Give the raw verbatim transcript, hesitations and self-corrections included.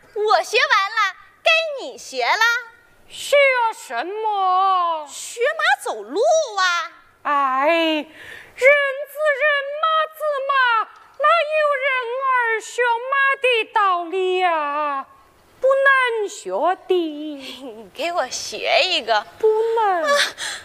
我学完了，该你学了。 学什么？ 学马走路啊！ 哎，人子人，马子马，哪有人儿学马的道理呀？不能学的。 给我学一个。 不能。 啊